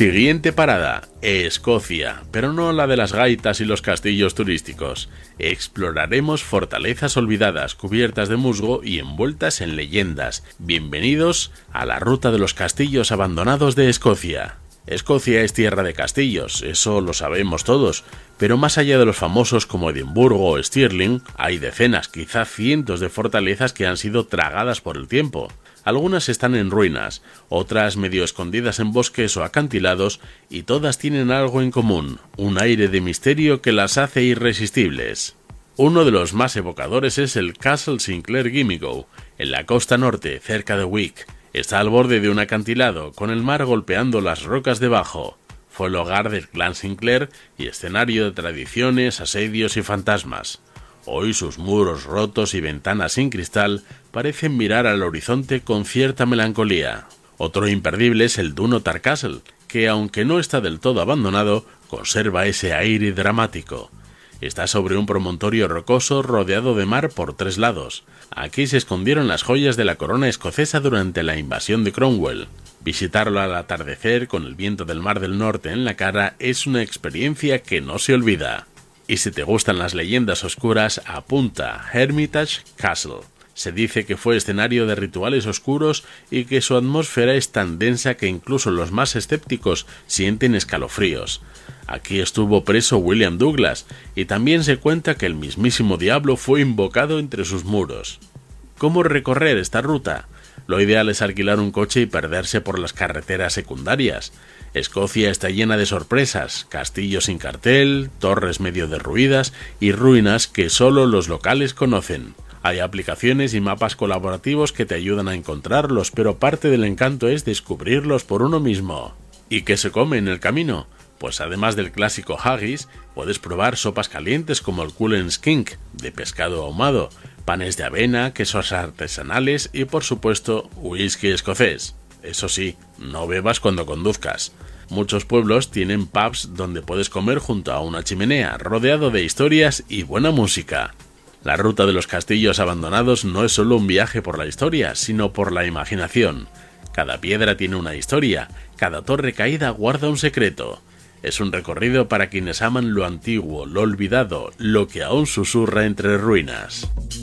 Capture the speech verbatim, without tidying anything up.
Siguiente parada, Escocia, pero no la de las gaitas y los castillos turísticos. Exploraremos fortalezas olvidadas, cubiertas de musgo y envueltas en leyendas. Bienvenidos a la ruta de los castillos abandonados de Escocia. Escocia es tierra de castillos, eso lo sabemos todos, pero más allá de los famosos como Edimburgo o Stirling, hay decenas, quizá cientos de fortalezas que han sido tragadas por el tiempo. Algunas están en ruinas, otras medio escondidas en bosques o acantilados, y todas tienen algo en común, un aire de misterio que las hace irresistibles. Uno de los más evocadores es el Castle Sinclair Gimmigo, en la costa norte, cerca de Wick. Está al borde de un acantilado, con el mar golpeando las rocas debajo. Fue el hogar del clan Sinclair y escenario de tradiciones, asedios y fantasmas. Hoy sus muros rotos y ventanas sin cristal parecen mirar al horizonte con cierta melancolía. Otro imperdible es el Dunnottar Castle, que aunque no está del todo abandonado, conserva ese aire dramático. Está sobre un promontorio rocoso rodeado de mar por tres lados. Aquí se escondieron las joyas de la corona escocesa durante la invasión de Cromwell. Visitarlo al atardecer con el viento del Mar del Norte en la cara es una experiencia que no se olvida. Y si te gustan las leyendas oscuras, apunta Hermitage Castle. Se dice que fue escenario de rituales oscuros y que su atmósfera es tan densa que incluso los más escépticos sienten escalofríos. Aquí estuvo preso William Douglas, y también se cuenta que el mismísimo diablo fue invocado entre sus muros. ¿Cómo recorrer esta ruta? Lo ideal es alquilar un coche y perderse por las carreteras secundarias. Escocia está llena de sorpresas, castillos sin cartel, torres medio derruidas y ruinas que solo los locales conocen. Hay aplicaciones y mapas colaborativos que te ayudan a encontrarlos, pero parte del encanto es descubrirlos por uno mismo. ¿Y qué se come en el camino? Pues además del clásico haggis, puedes probar sopas calientes como el Cullen Skink, de pescado ahumado, panes de avena, quesos artesanales y por supuesto whisky escocés. Eso sí, no bebas cuando conduzcas. Muchos pueblos tienen pubs donde puedes comer junto a una chimenea, rodeado de historias y buena música. La ruta de los castillos abandonados no es solo un viaje por la historia, sino por la imaginación. Cada piedra tiene una historia, cada torre caída guarda un secreto. Es un recorrido para quienes aman lo antiguo, lo olvidado, lo que aún susurra entre ruinas.